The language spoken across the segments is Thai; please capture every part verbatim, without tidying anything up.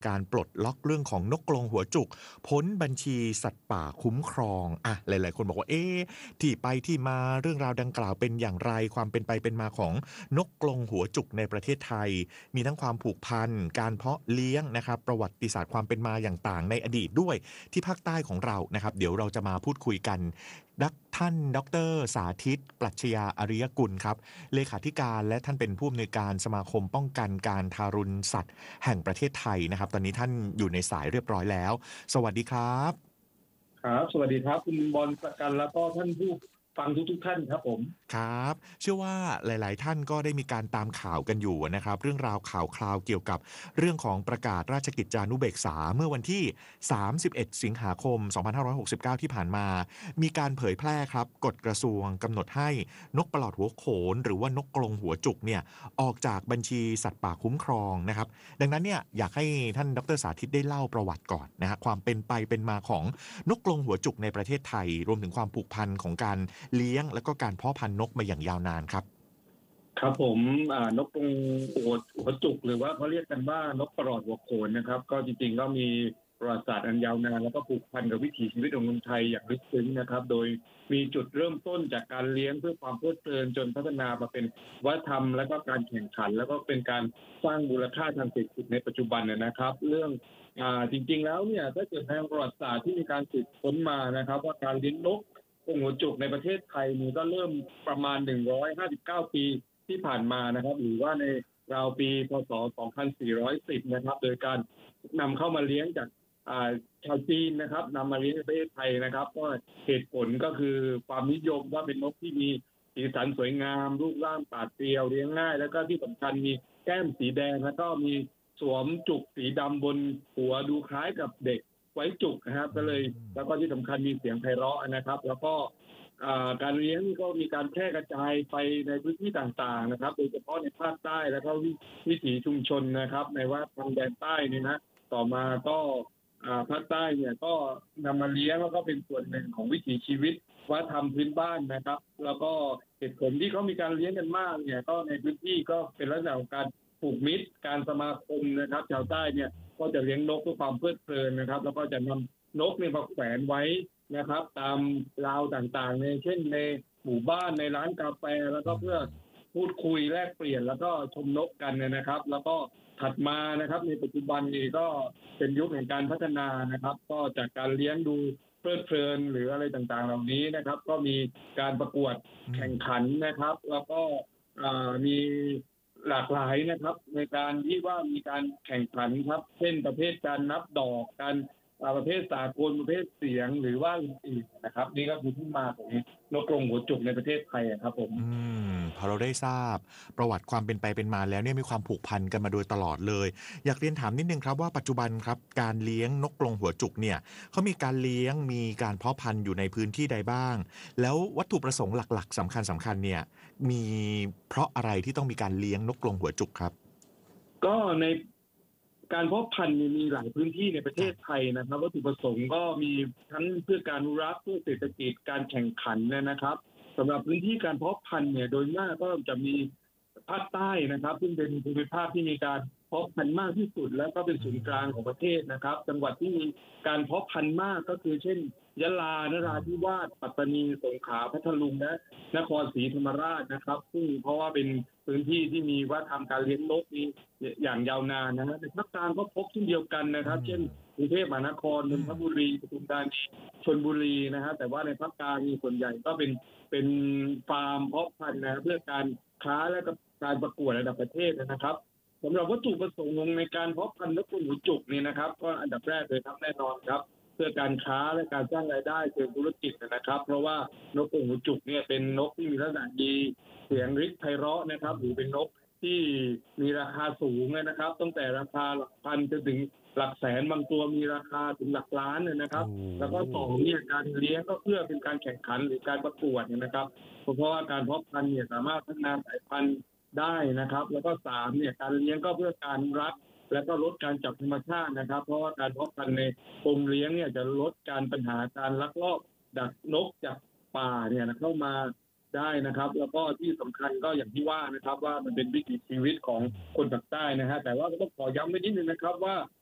การปลดล็อกเรื่องของนกกรงหัวจุกพ้นบัญชีสัตว์ป่าคุ้มครองอ่ะหลายๆคนบอกว่าเอ๊ะที่ไปที่มาเรื่องราวดังกล่าวเป็นอย่างไรความเป็นไปเป็นมาของนกกรงหัวจุกในประเทศไทยมีทั้งความผูกพันการเพาะเลี้ยงนะครับประวัติศาสตร์ความเป็นมาอย่างต่างในอดีตด้วยที่ภาคใต้ของเรานะครับเดี๋ยวเราจะมาพูดคุยกันดักท่านดรสาธิตปรัชญาอริยกุลครับเลขาธิการและท่านเป็นผู้อำนวยการสมาคมป้องกันการทารุณสัตว์แห่งประเทศไทยนะครับตอนนี้ท่านอยู่ในสายเรียบร้อยแล้วสวัสดีครับครับสวัสดีครับคุณบอลประกันแล้วก็ท่านผู้ฟังทุกๆท่านครับผมครับเชื่อว่าหลายๆท่านก็ได้มีการตามข่าวกันอยู่นะครับเรื่องราวข่าวคราวเกี่ยวกับเรื่องของประกาศราชกิจจานุเบกษาเมื่อวันที่สามสิบเอ็ดสิงหาคมสองพันห้าร้อยหกสิบเก้าที่ผ่านมามีการเผยแพร่ครับกฎกระทรวงกำหนดให้นกปลอดหัวโขนหรือว่านกกรงหัวจุกเนี่ยออกจากบัญชีสัตว์ป่าคุ้มครองนะครับดังนั้นเนี่ยอยากให้ท่านดรสาธิตได้เล่าประวัติก่อนนะฮะความเป็นไปเป็นมาของนกกรงหัวจุกในประเทศไทยรวมถึงความผูกพันของการเลี้ยงแล้วก็การเพาะพันธุ์นกมาอย่างยาวนานครับครับผมอ่านกกรงหัวหัวจุกหรือว่าเขาเรียกกันว่านกปลอดหัวโขนนะครับก็จริงๆก็มีประวัติศาสตร์อันยาวนานแล้วก็ผูกพันกับวิถีชีวิตของคนไทยอย่างลึกซึ้งนะครับโดยมีจุดเริ่มต้นจากการเลี้ยงเพื่อความเพลิดเพลินจนพัฒนามาเป็นวัฒนธรรมแล้วก็การแข่งขันแล้วก็เป็นการสร้างมูลค่าทางเศรษฐกิจในปัจจุบันนะครับเรื่องอ่าจริงๆแล้วเนี่ยถ้าเกิดทางประวัติศาสตร์ที่มีการสืบค้นมานะครับว่าการเลี้ยงนกกรงหัวจุกในประเทศไทยนี่ก็เริ่มประมาณหนึ่งร้อยห้าสิบเก้าปีที่ผ่านมานะครับหรือว่าในราวปีพศสองพันสี่ร้อยสิบนะครับโดยการนำเข้ามาเลี้ยงจากชาวจีนนะครับนำมาเลี้ยงในประเทศไทยนะครับก็เหตุผลก็คือความนิยมว่าเป็นนกที่มีสีสันสวยงามรูปร่างปราดเปรียวเลี้ยงง่ายแล้วก็ที่สำคัญมีแก้มสีแดงแล้วก็มีสวมจุกสีดำบนหัวดูคล้ายกับเด็กไว้จุกนะครับก็เลยแล้วก็ที่สำคัญมีเสียงไพเราะนะครับแล้วก็การเลี้ยงก็มีการแพร่กระจายไปในพื้นที่ต่างๆนะครับโดยเฉพาะในภาคใต้แล้วก็วิถีชุมชนนะครับในว่าทางแดนใต้นี่นะต่อมาก็ภาคใต้เนี่ยก็นำมาเลี้ยงแล้วก็เป็นส่วนหนึ่งของวิถีชีวิตวัฒนธรรมพื้นบ้านนะครับแล้วก็เหตุผลที่เขามีการเลี้ยงกันมากเนี่ยก็ในพื้นที่ก็เป็นลักษณะของการผูกมิตรการสมาคมนะครับชาวใต้เนี่ยก็จะเลี้ยงนกเพื่อความเพลิดเพลินนะครับแล้วก็จะนำนกเนี่ยมาแขวนไว้นะครับตามราวต่างๆในเช่นในหมู่บ้านในร้านกาแฟแล้วก็เพื่อพูดคุยแลกเปลี่ยนแล้วก็ชมนกกันนะครับแล้วก็ถัดมานะครับในปัจจุบันนี้ก็เป็นยุคแห่งการพัฒนานะครับก็จากการเลี้ยงดูเพลิดเพลินหรืออะไรต่างๆเหล่านี้นะครับก็มีการประกวดแข่งขันนะครับแล้วก็มีหลากหลายนะครับในการที่ว่ามีการแข่งขันครับเช่นประเภทการนับดอกการประเภทสากลประเภทเสียงหรือว่าอื่นๆนะครับนี่ก็คือที่มาของนกกรงหัวจุกในประเทศไทยครับผมอืมพอเราได้ทราบประวัติความเป็นไปเป็นมาแล้วเนี่ยมีความผูกพันกันมาโดยตลอดเลยอยากเรียนถามนิดนึงครับว่าปัจจุบันครับการเลี้ยงนกกรงหัวจุกเนี่ยเขามีการเลี้ยงมีการเพาะพันธุ์อยู่ในพื้นที่ใดบ้างแล้ววัตถุประสงค์หลักๆสำคัญสำคัญเนี่ยมีเพราะอะไรที่ต้องมีการเลี้ยงนกกรงหัวจุกครับก็ในการเพาะพันธุ์มีหลายพื้นที่ในประเทศไทยนะครับวัตถุประสงค์ก็มีทั้งเพื่อการอนุรักษ์เพื่อเศรษฐกิจการแข่งขันนะครับสำหรับพื้นที่การเพาะพันธุ์เนี่ยโดยมากก็จะมีภาคใต้นะครับซึ่งเป็นภูมิภาคที่มีการเพาะพันธุ์มากที่สุดแล้วก็เป็นศูนย์กลางของประเทศนะครับจังหวัดที่มีการเพาะพันธุ์มากก็คือเช่นยะลานราธิวาสปัตตานีสงขลาพัทลุงและนครศรีธรรมราชนะครับซึ่งเพราะว่าเป็นพื้นที่ที่มีวัฒนธรรมการเลี้ยงนกนี้อย่างยาวนานนะฮะในภาคกลางก็พบเช่นเดียวกันนะครับเช่นกรุงเทพมหานครนนทบุรีปทุมธานีชลบุรีนะฮะแต่ว่าในภาคกลางมีส่วนใหญ่ก็เป็นเป็นฟาร์มเพาะพันธุ์นะเพื่อการค้าและการประกวดระดับประเทศนะครับสำหรับวัตถุประสงค์ในการเพาะพันธุ์นกกรงหัวจุกนี่นะครับก็อันดับแรกเลยครับแน่นอนครับเพื่อการค้าและการสร้างรายได้เชิงธุรกิจนะครับเพราะว่านกกรงหัวจุกเนี่ยเป็นนกที่มีลักษณะดีเสียงริกไพเราะนะครับหรือเป็นนกที่มีราคาสูงนะครับตั้งแต่ราคาหลักพันจนถึงหลักแสนบางตัวมีราคาถึงหลักล้านเลยนะครับแล้วก็สองเนี่ยการเลี้ยงก็เพื่อเป็นการแข่งขันหรือการประกวดนะครับเพราะว่าการเพาะพันธุ์เนี่ยสามารถพัฒนาสายพันธุ์ได้นะครับแล้วก็สามเนี่ยการเลี้ยงก็เพื่อการรักและก็ลดการจับธรรมชาตินะครับเพราะว่าการเพาะพันธุ์ในกรงเลี้ยงเนี่ยจะลดการปัญหาการลักลอบดักนกจากป่าเนี่ยเข้ามาได้นะครับแล้วก็ที่สำคัญก็อย่างที่ว่านะครับว่ามันเป็นวิถีชีวิตของคนภาคใต้นะฮะแต่ว่าก็ต้องขอย้ำไว้นิดนึงนะครับว่า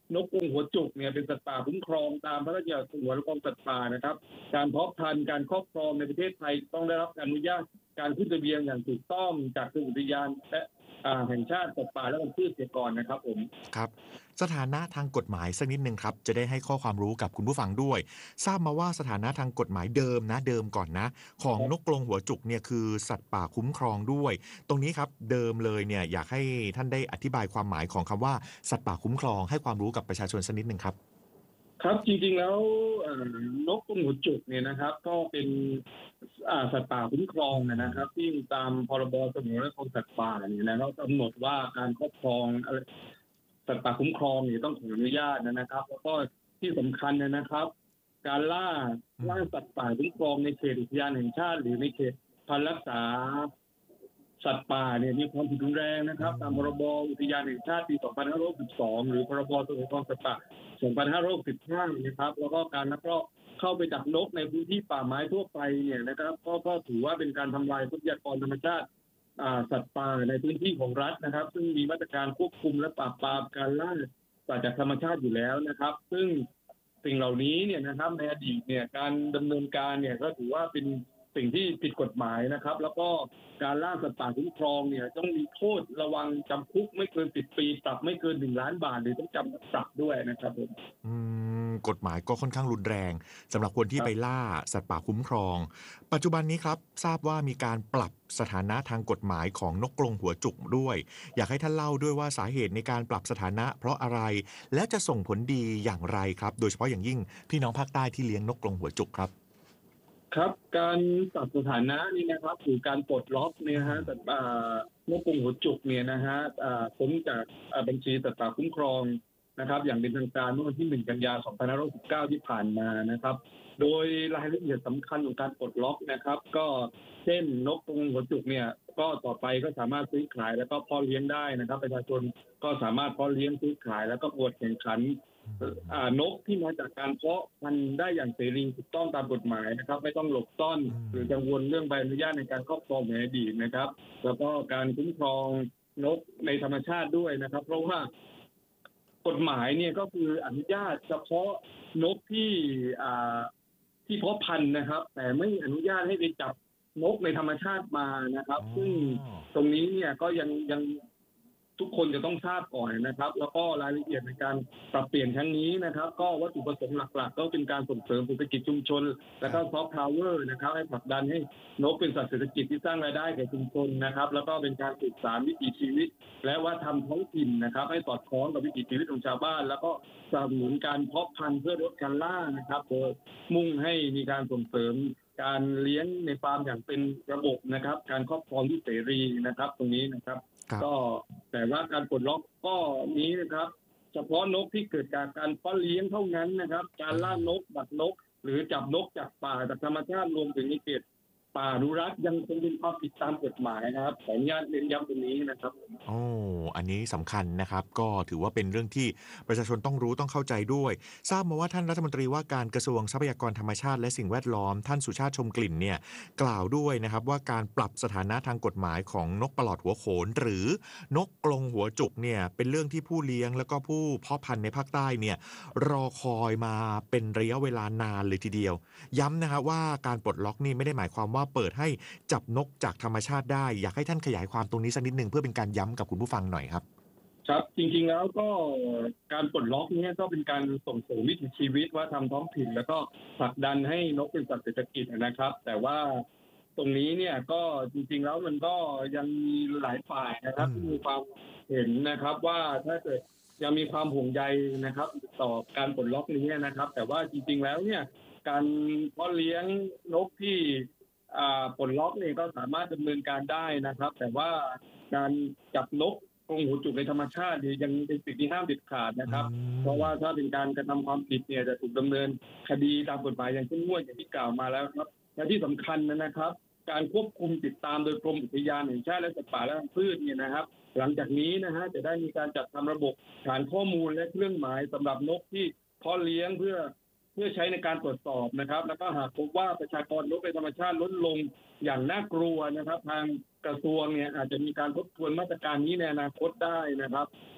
นกกรงหัวจุกเนี่ยเป็นสัตว์ป่าคุ้มครองตามพระราชบัญญัติสงวนและครองสัตว์ป่านะครับการเพาะพันธุ์การครอบครองในประเทศไทยต้องได้รับการอนุญาตการขึ้นทะเบียนอย่างถูกต้องจากกรมอุทยานและอ่าแห่งชาติสัตว์ป่าและพันธุ์พืชเสียก่อนนะครับผมครับสถานะทางกฎหมายสักนิดหนึ่งครับจะได้ให้ข้อความรู้กับคุณผู้ฟังด้วยทราบมาว่าสถานะทางกฎหมายเดิมนะเดิมก่อนนะของนกกรงหัวจุกเนี่ยคือสัตว์ป่าคุ้มครองด้วยตรงนี้ครับเดิมเลยเนี่ยอยากให้ท่านได้อธิบายความหมายของคำว่าสัตว์ป่าคุ้มครองให้ความรู้กับประชาชนสักนิดหนึ่งครับครับจริงๆแล้วเอ่อนกกรงหัวจุกเนี่ยนะครับก็เป็นอ่าสัตว์ป่าคุ้มครองนะครับที่ตามพรบสงวนและครองสัตว์ป่าเนี่ยนะครับกำหนดว่าการครอบครองอะไรสัตว์ป่าคุ้มครองเนี่ยต้องขออนุญาตนะครับแล้วก็ที่สำคัญนะครับการล่าอืมล่าสัตว์ป่าคุ้มครองในเขตอุทยานแห่งชาติหรือในเขตพันธุ์รักษาสัตว์ป่าเนี่ยมีความผิดรุนแรงนะครับตามพรบอุทยานแห่งชาติปีสองพันห้าร้อยหกสิบสองหรือพรบสงวนและครองสัตว์ป่าสองพันห้าร้อยหกสิบห้านะครับแล้วก็การลักลอบเข้าไปจับนกในพื้นที่ป่าไม้ทั่วไปเนี่ยนะครับก็ก็ถือว่าเป็นการทำลายทรัพยากรธรรมชาติอ่าสัตว์ป่าในพื้นที่ของรัฐนะครับซึ่งมีมาตรการควบคุมและปราบปรามการล่าสัตว์จากธรรมชาติอยู่แล้วนะครับซึ่งสิ่งเหล่านี้เนี่ยนะครับในอดีตเนี่ยการดำเนินการเนี่ยก็ถือว่าเป็นสิ่งที่ผิดกฎหมายนะครับแล้วก็การล่าสัตว์ป่าคุ้มครองเนี่ยต้องมีโทษระวังจำคุกไม่เกินสิบปีปรับไม่เกินหนึ่งล้านบาทหรือต้องจำปรับด้วยนะครับผมอืมกฎหมายก็ค่อนข้างรุนแรงสำหรับคนที่ไปครับล่าสัตว์ป่าคุ้มครองปัจจุบันนี้ครับทราบว่ามีการปรับสถานะทางกฎหมายของนกกรงหัวจุกด้วยอยากให้ท่านเล่าด้วยว่าสาเหตุในการปรับสถานะเพราะอะไรและจะส่งผลดีอย่างไรครับโดยเฉพาะอย่างยิ่งพี่น้องภาคใต้ที่เลี้ยงนกกรงหัวจุกครับครับการปรับสถานะนี่นะครับหรือการปลดล็อกเนี่ยอืมฮะแต่อ่านกกรงหัวจุกเนี่ยนะฮะอ่าพ้นจากอ่าบัญชีสัตว์ป่าคุ้มครองนะครับอย่างเป็นทางการเมื่อวันที่หนึ่งกันยายนสองพันห้าร้อยสิบเก้าที่ผ่านมานะครับโดยรายละเอียดสำคัญของการปลดล็อกนะครับก็เช่นนกกรงหัวจุกเนี่ยก็ต่อไปก็สามารถซื้อขายแล้วก็เพาะเลี้ยงได้นะครับประชาชนก็สามารถเพาะเลี้ยงซื้อขายแล้วก็ประกวดแข่งขันอืมอ่านกที่มาจากการเพาะพันธุ์ได้อย่างเสรีถูกต้องตามกฎหมายนะครับไม่ต้องหลบซ่อนอืหรือมกังวลเรื่องใบอนุญาตในการครอบครองในอดีตนะครับแล้วก็การคุ้มครองนกในธรรมชาติด้วยนะครับเพราะว่ากฎหมายเนี่ยก็คืออนุญาตเฉพาะนกที่อ่าที่เพาะพันธุ์นะครับแต่ไม่อนุญาตให้ไปจับนกในธรรมชาติมานะครับอ๋ซึ่งอตรงนี้เนี่ยก็ยังยัง ทุกคนจะต้องทราบก่อนนะครับแล้วก็รายละเอียดในการปรับเปลี่ยนครั้งนี้นะครับก็วัตถุประสงค์หลักๆก็เป็นการส่งเสริมเศรษฐกิจชุมชนคและก็รับซอฟต์พาวเวอร์นะครับให้ผลักดันให้นกเป็นสัตว์เศรษฐกิจที่สร้างรายได้แก่ชุมชนนะครับแล้วก็เป็นการสืบสานวิถีชีวิตและวัฒนธรรมท้องถิ่นนะครับให้สอดคล้องกับวิถีชีวิตของชาวบ้านแล้วก็สนับสนุนการเพาะพันธุ์เพื่อลดการล่านะครับโดยมุ่งให้มีการส่งเสริมการเลี้ยงในฟาร์มอย่างเป็นระบบนะครับการครอบครองที่เสรีนะครับตรงนี้นะครับ ก็ครับแต่ว่าการปลดล็อกก็นี้นะครับเฉพาะนกที่เกิดจากการเพาะเลี้ยงเท่านั้นนะครับการอาล่านกดักนกหรือจับนกจากป่าจากธรรมชาติรวมถึงในเขตป่าอนุรักษ์ยังคงเป็นความผิดตามกฎหมายนะครับขออนุญาตเน้นย้ำตรงนี้นะครับโอ้อันนี้สำคัญนะครับ ก็ถือว่าเป็นเรื่องที่ประชาชนต้องรู้ต้องเข้าใจด้วย ทราบมาว่าท่านรัฐมนตรีว่าการกระทรวงทรัพยากรธรรมชาติและสิ่งแวดล้อมท่านสุชาติชมกลิ่นเนี่ยกล่าวด้วยนะครับว่าการปรับสถานะทางกฎหมายของนกปลอดหัวโขนหรือนกกรงหัวจุกเนี่ยเป็นเรื่องที่ผู้เลี้ยงแล้วก็ผู้เพาะพันธุ์ในภาคใต้เนี่ยรอคอยมาเป็นระยะเวลานานเลยทีเดียว ย้ำนะครับว่าการปลดล็อกนี่ไม่ได้หมายความว่าเปิดให้จับนกจากธรรมชาติได้อยากให้ท่านขยายความตรงนี้สักนิดหนึ่งเพื่อเป็นการย้ำกับคุณผู้ฟังหน่อยครับครับจริงๆแล้วก็การปลดล็อกเนี้ก็เป็นการส่งเสริมวิถีชีวิตว่าทำท้องถิ่นแล้วก็ผลักดันให้นกเป็นสัตว์เศรษฐกิจนะครับแต่ว่าตรงนี้เนี่ยก็จริงๆแล้วมันก็ยังมีหลายฝ่ายนะคอืมรับที่มีความเห็นนะครับว่าถ้าเกิดยังมีความห่วงใยนะครับต่อการปลดล็อกนี้นะครับแต่ว่าจริงๆแล้วเนี่ยการเพาะเลี้ยงนกที่อ่าปลดล็อกเนี่ยก็สามารถดำเนินการได้นะครับแต่ว่าการจับนก กรงหูจุกในธรรมชาติเนี่ยยังเป็นสิ่งที่ห้ามเด็ดขาดนะอืครับเพราะมว่าถ้าเป็นการกระทำความผิดเนี่ยจะถูกดำเนินคดีตามกฎหมายอย่างเข้มงวดอย่างที่กล่าวมาแล้วครับและที่สำคัญนะครับการควบคุมติดตามโดยกรมอุทยานแห่งชาติและสัตว์ป่าและพันธุ์พืชเนี่ยนะครับหลังจากนี้นะฮะจะได้มีการจัดทำระบบฐานข้อมูลและเครื่องหมายสำหรับนกที่เพาะเลี้ยงเพื่อเพื่อใช้ในการตรวจสอบนะครับแล้วก็หากพบว่าประชากรนกในธรรมชาติลดลงอย่างน่ากลัวนะครับทาง กระทรวงเนี่ยอาจจะมีการทบทวนมาตรการนี้ในอนาคตได้นะครับ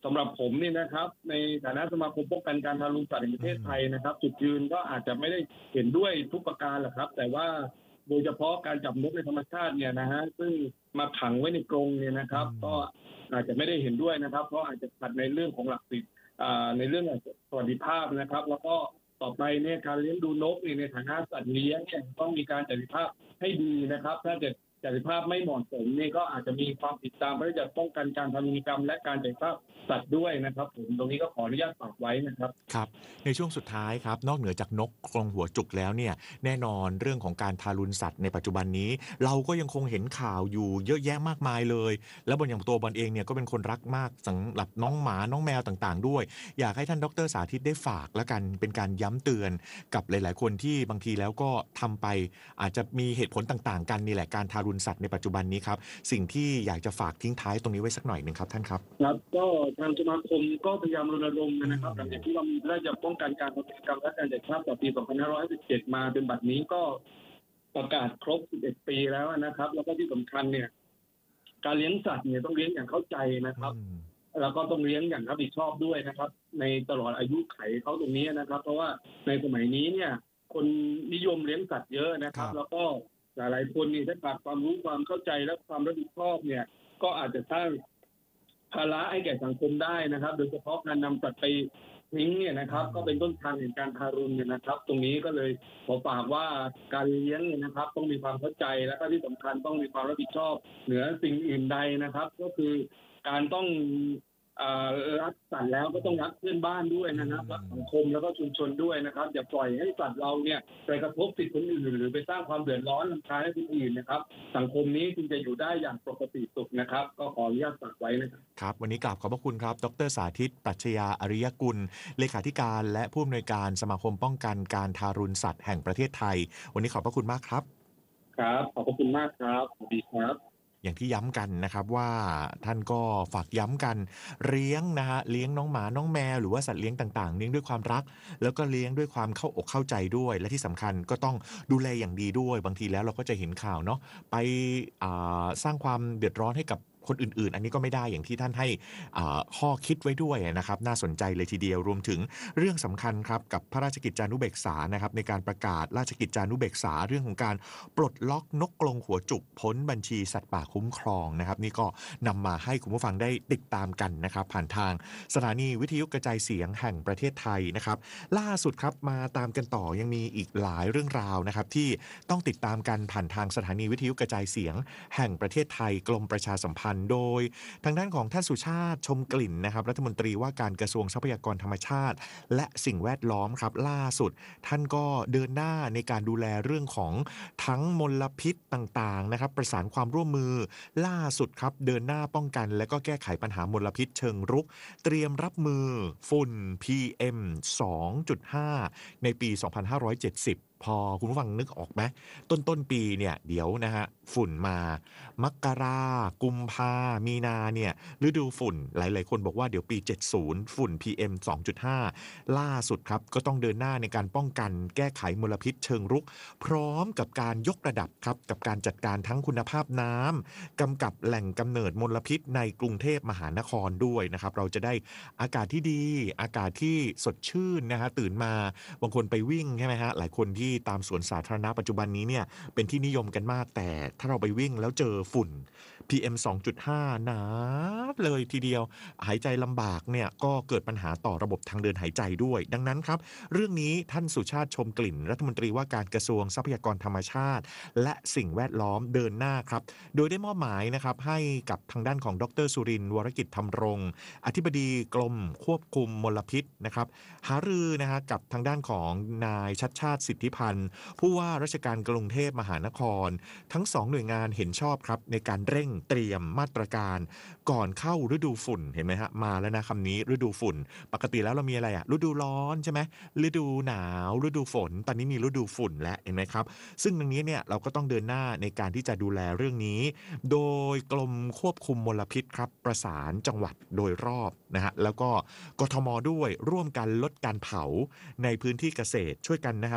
สำหรับผมนี่นะครับในฐานะสมาคมป้องกันการทารุณสัตว์แห่งประเทศไทยนะครับจุดยืนก็อาจจะไม่ได้เห็นด้วยทุกประการหรอกครับแต่ว่าโดยเฉพาะการจับนกในธรรมชาติเนี่ยนะฮะซึ่งมาขังไว้ในกรงเนี่ยนะครับก็อาจจะไม่ได้เห็นด้วยนะครับเพราะอาจจะขัดในเรื่องของหลักสิทธิในเรื่องสวัสดิภาพนะครับแล้วก็ต่อไปเนี่ยการเลี้ยงดูนกในฐานะสัตว์เลี้ยงเนี่ยต้องมีการจัดภาพให้ดีนะครับถ้าจะจัดภาพไม่เหมาะสมนี่ก็อาจจะมีความผิดตามพระราชบัญญัติป้องกันการทารุณกรรมและการจัดภาพสัตว์ด้วยนะครับผมตรงนี้ก็ขออนุญาตฝากไว้นะครับครับในช่วงสุดท้ายครับนอกเหนือจากนกกรงหัวจุกแล้วเนี่ยแน่นอนเรื่องของการทารุณสัตว์ในปัจจุบันนี้เราก็ยังคงเห็นข่าวอยู่เยอะแยะมากมายเลยแล้วบนอย่างตัวบอลเองเนี่ยก็เป็นคนรักมากสำหรับน้องหมาน้องแมวต่างๆด้วยอยากให้ท่านดร.สาธิตได้ฝากและกันเป็นการย้ำเตือนกับหลายๆคนที่บางทีแล้วก็ทำไปอาจจะมีเหตุผลต่างๆกันนี่แหละการทารุณสัตว์ในปัจจุบันนี้ครับสิ่งที่อยากจะฝากทิ้งท้ายตรงนี้ไว้สักหน่อยหนึ่งครับท่านครับครับก็ทางสมาคมก็พยายามรณรงค์นะครับหลังจากที่เรามีพระราชบัญญัติป้องกันการทารุณกรรมและการจัดภาพต่อปี สองพันห้าร้อยห้าสิบเจ็ด มาจนบัดนี้ก็ประกาศครบ สิบเอ็ด ปีแล้วนะครับแล้วก็ที่สำคัญเนี่ยการเลี้ยงสัตว์เนี่ยต้องเลี้ยงอย่างเข้าใจนะครับแล้วก็ต้องเลี้ยงอย่างรับผิดชอบด้วยนะครับในตลอดอายุไขเขาตรงนี้นะครับเพราะว่าในสมัยนี้เนี่ยคนนิยมเลี้ยงสัตว์เยอะนะครับแล้วก็หลายๆคนนี่ได้ขาดความรู้ความเข้าใจและความรับผิดชอบเนี่ยก็อาจจะสร้างภาระให้แก่สังคมได้นะครับโดยเฉพาะการนำสัตว์ไปทิ้งเนี่ยนะครับก็เป็นต้นทางแห่งการทารุณเนี่ยนะครับตรงนี้ก็เลยขอฝากว่าการเลี้ยงเนี่ยนะครับต้องมีความเข้าใจและก็ที่สำคัญต้องมีความรับผิดชอบเหนือสิ่งอื่นใดนะครับก็คือการต้องรักสัตว์แล้วก็ต้องรักเพื่อนบ้านด้วยนะครับรักสังคมแล้วก็ชุมชนด้วยนะครับอย่าปล่อยให้สัตว์เราเนี่ยไปกระทบสิทธิคนอื่นหรือไปสร้างความเดือดร้อนรำคาญให้คนอื่นนะครับสังคมนี้จึงจะอยู่ได้อย่างปกติสุขนะครับก็ขออนุญาตฝากไว้นะครับครับวันนี้กราบขอบพระคุณครับดร.สาธิตปรัชญาอริยกุลเลขาธิการและผู้อำนวยการสมาคมป้องกันการทารุณสัตว์แห่งประเทศไทยวันนี้ขอบพระคุณมากครับครับขอบพระคุณมากครับสวัสดีครับอย่างที่ย้ำกันนะครับว่าท่านก็ฝากย้ำกันเลี้ยงนะฮะเลี้ยงน้องหมาน้องแมวหรือว่าสัตว์เลี้ยงต่างๆเลี้ยงด้วยความรักแล้วก็เลี้ยงด้วยความเข้าอกเข้าใจด้วยและที่สำคัญก็ต้องดูแลอย่างดีด้วยบางทีแล้วเราก็จะเห็นข่าวเนาะไปสร้างความเดือดร้อนให้กับคนอื่นๆอันนี้ก็ไม่ได้อย่างที่ท่านให้ข้อคิดไว้ด้วยนะครับน่าสนใจเลยทีเดียวรวมถึงเรื่องสำคัญครับกับพระราชกิจจานุเบกษานะครับในการประกาศราชกิจจานุเบกษาเรื่องของการปลดล็อกนกกรงหัวจุกพ้นบัญชีสัตว์ป่าคุ้มครองนะครับนี่ก็นำมาให้คุณผู้ฟังได้ติดตามกันนะครับผ่านทางสถานีวิทยุกระจายเสียงแห่งประเทศไทยนะครับล่าสุดครับมาตามกันต่อยังมีอีกหลายเรื่องราวนะครับที่ต้องติดตามกันผ่านทางสถานีวิทยุกระจายเสียงแห่งประเทศไทยกรมประชาสัมพันธ์โดยทางด้านของท่านสุชาติชมกลิ่นนะครับรัฐมนตรีว่าการกระทรวงทรัพยากรธรรมชาติและสิ่งแวดล้อมครับล่าสุดท่านก็เดินหน้าในการดูแลเรื่องของทั้งมลพิษต่างๆนะครับประสานความร่วมมือล่าสุดครับเดินหน้าป้องกันและก็แก้ไขปัญหามลพิษเชิงรุกเตรียมรับมือฝุ่น พี เอ็ม สองจุดห้า ในปี สองพันห้าร้อยเจ็ดสิบพอคุณผู้ฟังนึกออกไหมต้นต้นปีเนี่ยเดี๋ยวนะฮะฝุ่นมามกรากุมภามีนาเนี่ยฤดูฝุ่นหลายๆคนบอกว่าเดี๋ยวปีเจ็ดสิบฝุ่น พี เอ็ม สองจุดห้า ล่าสุดครับก็ต้องเดินหน้าในการป้องกันแก้ไขมลพิษเชิงรุกพร้อมกับการยกระดับครับกับการจัดการทั้งคุณภาพน้ำกำกับแหล่งกำเนิดมลพิษในกรุงเทพมหานครด้วยนะครับเราจะได้อากาศที่ดีอากาศที่สดชื่นนะฮะตื่นมาบางคนไปวิ่งใช่ไหมฮะหลายคนที่ตามสวนสาธารณะปัจจุบันนี้เนี่ยเป็นที่นิยมกันมากแต่ถ้าเราไปวิ่งแล้วเจอฝุ่น พี เอ็ม สองจุดห้า หนาเลยทีเดียวหายใจลำบากเนี่ยก็เกิดปัญหาต่อระบบทางเดินหายใจด้วยดังนั้นครับเรื่องนี้ท่านสุชาติชมกลิ่นรัฐมนตรีว่าการกระทรวงทรัพยากรธรรมชาติและสิ่งแวดล้อมเดินหน้าครับโดยได้มอบหมายนะครับให้กับทางด้านของดรสุรินทร์วรกิจธรรมรงค์อธิบดีกรมควบคุมมลพิษนะครับหารือนะฮะกับทางด้านของนายชัชชาติสิทธิพันธ์ผู้ว่าราชการกรุงเทพมหานครทั้งสองหน่วยงานเห็นชอบครับในการเร่งเตรียมมาตรการก่อนเข้าฤดูฝุ่นเห็นไหมฮะมาแล้วนะคำนี้ฤดูฝุ่นปกติแล้วเรามีอะไรอะฤดูร้อนใช่ไหมฤดูหนาวฤดูฝนตอนนี้มีฤดูฝุ่นแล้วเห็นไหมครับซึ่งตรงนี้เนี่ยเราก็ต้องเดินหน้าในการที่จะดูแลเรื่องนี้โดยกรมควบคุมมลพิษครับประสานจังหวัดโดยรอบนะฮะแล้วก็กทมด้วยร่วมกันลดการเผาในพื้นที่เกษตรช่วยกันนะครับคนละไม้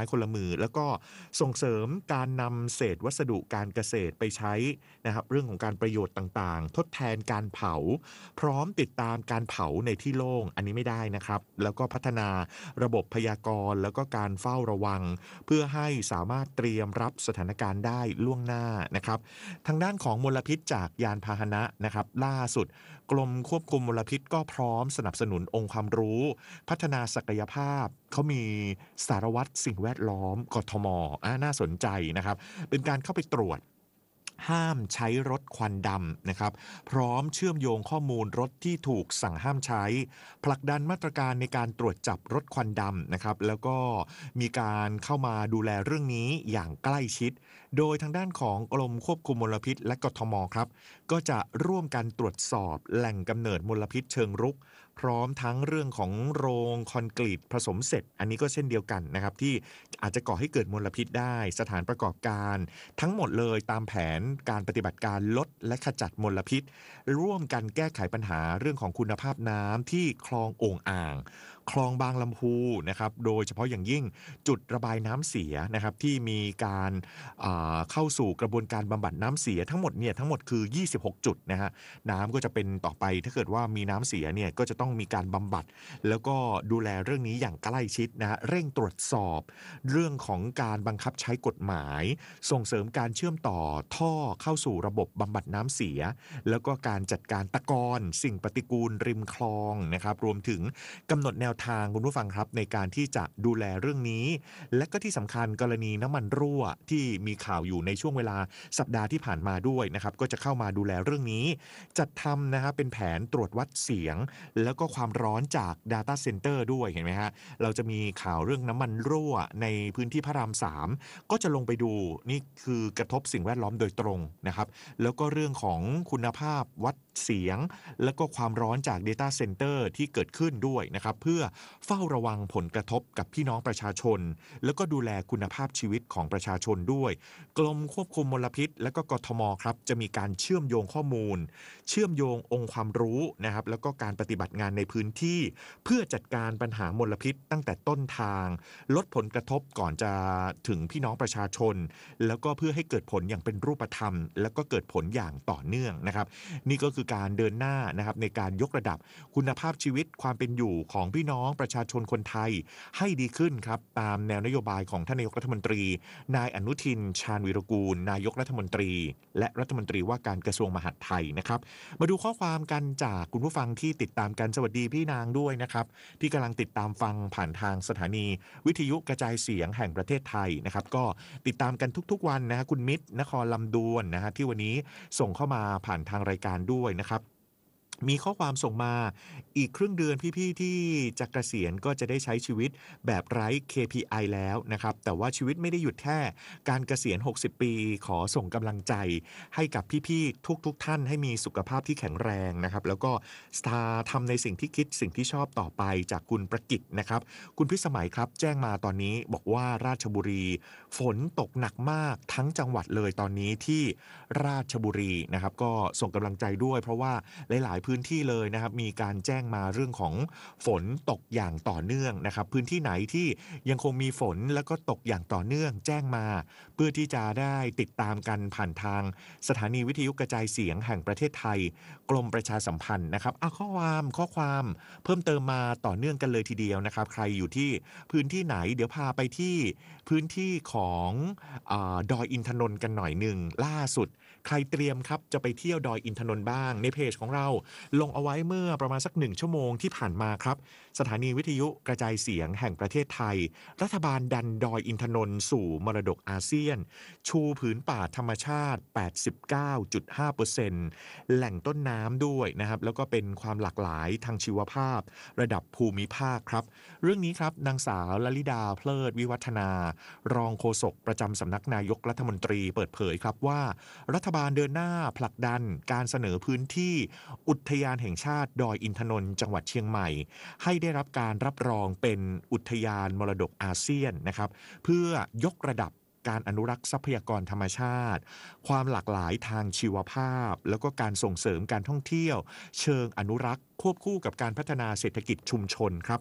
คนละมือแล้วก็ส่งเสริมการนำเศษวัสดุการเกษตรไปใช้นะครับเรื่องของการประโยชน์ต่างๆทดแทนการเผาพร้อมติดตามการเผาในที่โล่งอันนี้ไม่ได้นะครับแล้วก็พัฒนาระบบพยากรณ์แล้วก็การเฝ้าระวังเพื่อให้สามารถเตรียมรับสถานการณ์ได้ล่วงหน้านะครับทางด้านของมลพิษจากยานพาหนะนะครับล่าสุดกรมควบคุมมลพิษก็พร้อมสนับสนุนองค์ความรู้พัฒนาศักยภาพเขามีสารวัตรสิ่งแวดล้อมกทมอ่าน่าสนใจนะครับเป็นการเข้าไปตรวจห้ามใช้รถควันดำนะครับพร้อมเชื่อมโยงข้อมูลรถที่ถูกสั่งห้ามใช้ผลักดันมาตรการในการตรวจจับรถควันดำนะครับแล้วก็มีการเข้ามาดูแลเรื่องนี้อย่างใกล้ชิดโดยทางด้านของกรมควบคุมมลพิษและกทมครับก็จะร่วมกันตรวจสอบแหล่งกำเนิดมลพิษเชิงรุกพร้อมทั้งเรื่องของโรงคอนกรีตผสมเสร็จอันนี้ก็เช่นเดียวกันนะครับที่อาจจะก่อให้เกิดมลพิษได้สถานประกอบการทั้งหมดเลยตามแผนการปฏิบัติการลดและขจัดมลพิษร่วมกันแก้ไขปัญหาเรื่องของคุณภาพน้ำที่คลองโอ่งอ่างคลองบางลำพูนะครับโดยเฉพาะอย่างยิ่งจุดระบายน้ำเสียนะครับที่มีการเข้าสู่กระบวนการบำบัดน้ำเสียทั้งหมดเนี่ยทั้งหมดคือยี่สิบหกจุดนะฮะน้ำก็จะเป็นต่อไปถ้าเกิดว่ามีน้ำเสียเนี่ยก็จะต้องมีการบำบัดแล้วก็ดูแลเรื่องนี้อย่างใกล้ชิดนะฮะเร่งตรวจสอบเรื่องของการบังคับใช้กฎหมายส่งเสริมการเชื่อมต่อท่อเข้าสู่ระบบบำบัดน้ำเสียแล้วก็การจัดการตะกอนสิ่งปฏิกูลริมคลองนะครับรวมถึงกำหนดแนวทางคุณผู้ฟังครับในการที่จะดูแลเรื่องนี้และก็ที่สำคัญกรณีน้ำมันรั่วที่มีข่าวอยู่ในช่วงเวลาสัปดาห์ที่ผ่านมาด้วยนะครับก็จะเข้ามาดูแลเรื่องนี้จัดทำนะครับเป็นแผนตรวจวัดเสียงแล้วก็ความร้อนจาก Data Center ด้วยเห็นไหมฮะเราจะมีข่าวเรื่องน้ำมันรั่วในพื้นที่พระรามสามก็จะลงไปดูนี่คือกระทบสิ่งแวดล้อมโดยตรงนะครับแล้วก็เรื่องของคุณภาพวัดเสียงแล้วก็ความร้อนจาก Data Center ที่เกิดขึ้นด้วยนะครับเพื่อเฝ้าระวังผลกระทบกับพี่น้องประชาชนแล้วก็ดูแลคุณภาพชีวิตของประชาชนด้วยกรมควบคุมมลพิษและก็กทมครับจะมีการเชื่อมโยงข้อมูลเชื่อมโยงองค์ความรู้นะครับแล้วก็การปฏิบัติงานในพื้นที่เพื่อจัดการปัญหามลพิษตั้งแต่ต้นทางลดผลกระทบก่อนจะถึงพี่น้องประชาชนแล้วก็เพื่อให้เกิดผลอย่างเป็นรูปธรรมแล้วก็เกิดผลอย่างต่อเนื่องนะครับนี่ก็คือการเดินหน้านะครับในการยกระดับคุณภาพชีวิตความเป็นอยู่ของพี่น้องประชาชนคนไทยให้ดีขึ้นครับตามแนวนโยบายของท่านนายกรัฐมนตรีนายอนุทินชาญวีรกูลนายกรัฐมนตรีและรัฐมนตรีว่าการกระทรวงมหาดไทยนะครับมาดูข้อความกันจากคุณผู้ฟังที่ติดตามกันสวัสดีพี่นางด้วยนะครับที่กำลังติดตามฟังผ่านทางสถานีวิทยุกระจายเสียงแห่งประเทศไทยนะครับก็ติดตามกันทุกๆวันนะฮะคุณมิตรนครลำดวนนะฮะที่วันนี้ส่งเข้ามาผ่านทางรายการด้วยนะครับมีข้อความส่งมาอีกครึ่งเดือนพี่ๆที่จะเกษียณก็จะได้ใช้ชีวิตแบบไร้ เค พี ไอ แล้วนะครับแต่ว่าชีวิตไม่ได้หยุดแค่การเกษียณหกสิบปีขอส่งกำลังใจให้กับพี่ๆทุกๆท่านให้มีสุขภาพที่แข็งแรงนะครับแล้วก็สตาร์ทำในสิ่งที่คิดสิ่งที่ชอบต่อไปจากคุณประกิตนะครับคุณพิสมัยครับแจ้งมาตอนนี้บอกว่าราชบุรีฝนตกหนักมากทั้งจังหวัดเลยตอนนี้ที่ราชบุรีนะครับก็ส่งกำลังใจด้วยเพราะว่าหลายๆพื้นที่เลยนะครับมีการแจ้งมาเรื่องของฝนตกอย่างต่อเนื่องนะครับพื้นที่ไหนที่ยังคงมีฝนแล้วก็ตกอย่างต่อเนื่องแจ้งมาเพื่อที่จะได้ติดตามกันผ่านทางสถานีวิทยุกระจายเสียงแห่งประเทศไทยกรมประชาสัมพันธ์นะครับอ่ะข้อความข้อความเพิ่มเติมมาต่อเนื่องกันเลยทีเดียวนะครับใครอยู่ที่พื้นที่ไหนเดี๋ยวพาไปที่พื้นที่ของอ่าดอยอินทนนท์กันหน่อยหนึ่งล่าสุดใครเตรียมครับจะไปเที่ยวดอยอินทนนท์บ้างในเพจของเราลงเอาไว้เมื่อประมาณสักหนึ่งชั่วโมงที่ผ่านมาครับสถานีวิทยุกระจายเสียงแห่งประเทศไทยรัฐบาลดันดอยอินทนนท์สู่มรดกอาเซียนชูผืนป่าธรรมชาติ แปดสิบเก้าจุดห้าเปอร์เซ็นต์ แหล่งต้นน้ำด้วยนะครับแล้วก็เป็นความหลากหลายทางชีวภาพระดับภูมิภาคครับเรื่องนี้ครับนางสาวลลิดาเพลิดวิวัฒนารองโฆษกประจำสำนักนายกรัฐมนตรีเปิดเผยครับว่ารัฐบาลเดินหน้าผลักดันการเสนอพื้นที่อุทยานแห่งชาติดอยอินทนนท์จังหวัดเชียงใหม่ให้ได้รับการรับรองเป็นอุทยานมรดกอาเซียนนะครับเพื่อยกระดับการอนุรักษ์ทรัพยากรธรรมชาติความหลากหลายทางชีวภาพแล้วก็การส่งเสริมการท่องเที่ยวเชิงอนุรักษ์ควบคู่กับการพัฒนาเศรษฐกิจชุมชนครับ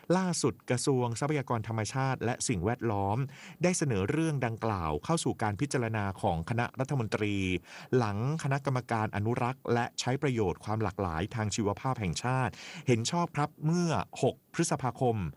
ล่าสุดกระทรวงทรัพยากรธรรมชาติและสิ่งแวดล้อมได้เสนอเรื่องดังกล่าวเข้าสู่การพิจารณาของคณะรัฐมนตรี หลังคณะกรรมการอนุรักษ์และใช้ประโยชน์ความหลากหลายทางชีวภาพแห่งชาติเห็นชอบครับเมื่อ หก พฤษภาคม